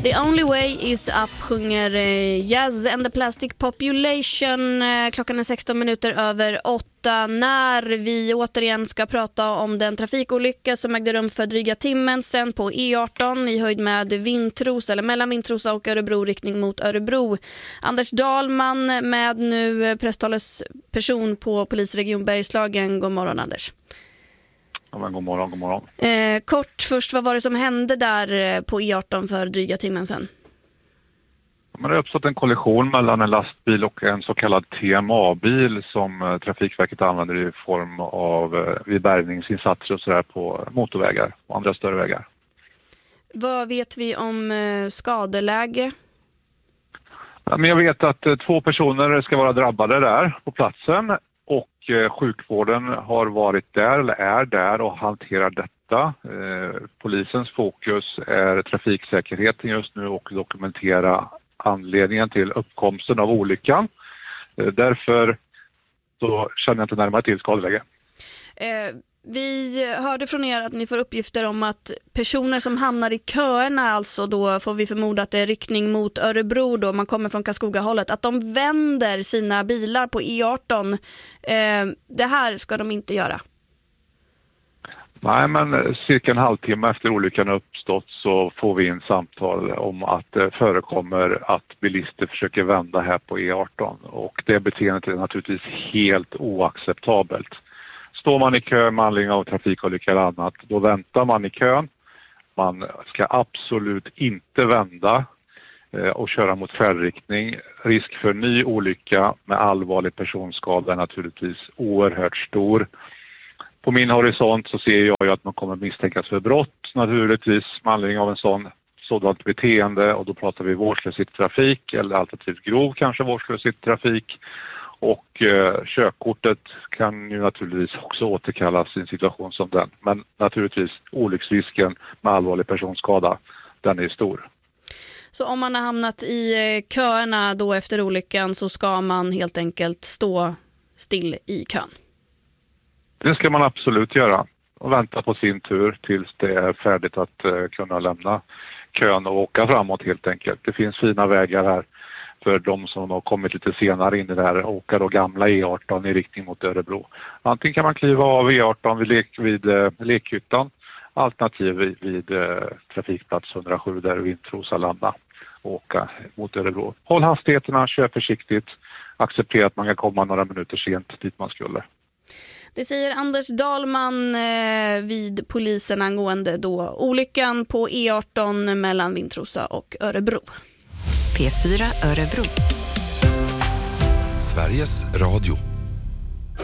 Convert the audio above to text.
The only way is up sjunger Jazz and the Plastic Population. Klockan är 16 minuter över 8 när vi återigen ska prata om den trafikolycka som ägde rum för dryga timmen sen på E18 i höjd med Vintrosa eller mellan Vintrosa och Örebro riktning mot Örebro. Anders Dahlman med nu presstalesperson på polisregion Bergslagen. God morgon Anders. Ja, men god morgon. Kort först, vad var det som hände där på E18 för dryga timmen sedan? Det har uppstått en kollision mellan en lastbil och en så kallad TMA-bil som Trafikverket använder i form av vid bärgningsinsatser och sådär på motorvägar och andra större vägar. Vad vet vi om skadeläge? Ja, men jag vet att 2 personer ska vara drabbade där på platsen. Och sjukvården har varit där eller är där och hanterar detta. Polisens fokus är trafiksäkerheten just nu och dokumentera anledningen till uppkomsten av olyckan. Därför så känner jag inte närmare till skadeläge. Vi hörde från er att ni får uppgifter om att personer som hamnar i köerna, alltså då får vi förmoda att det är riktning mot Örebro då, man kommer från Karlskoga-hållet, att de vänder sina bilar på E18. Det här ska de inte göra. Nej, men cirka en halvtimme efter olyckan uppstått så får vi in samtal om att det förekommer att bilister försöker vända här på E18 och det beteendet är naturligtvis helt oacceptabelt. Står man i kö med anledning av trafikolycka eller annat, då väntar man i kön. Man ska absolut inte vända och köra mot färdriktning. Risk för ny olycka med allvarlig personskada är naturligtvis oerhört stor. På min horisont så ser jag ju att man kommer misstänkas för brott naturligtvis med anledning av sådant beteende och då pratar vi vårdslöshet i trafik eller alternativt grov kanske vårdslöshet i trafik. Och körkortet kan ju naturligtvis också återkallas i en situation som den. Men naturligtvis olycksrisken med allvarlig personskada, den är stor. Så om man har hamnat i köerna då efter olyckan så ska man helt enkelt stå still i kön? Det ska man absolut göra och vänta på sin tur tills det är färdigt att kunna lämna kön och åka framåt helt enkelt. Det finns fina vägar här. För de som har kommit lite senare in i det här och åka då gamla E18 i riktning mot Örebro. Antingen kan man kliva av E18 vid Lekhyttan, alternativt vid trafikplats 107 där Vintrosa landa och åka mot Örebro. Håll hastigheterna, kör försiktigt, acceptera att man kan komma några minuter sent dit man skulle. Det säger Anders Dahlman vid polisen angående då olyckan på E18 mellan Vintrosa och Örebro. P4 Örebro. Sveriges Radio.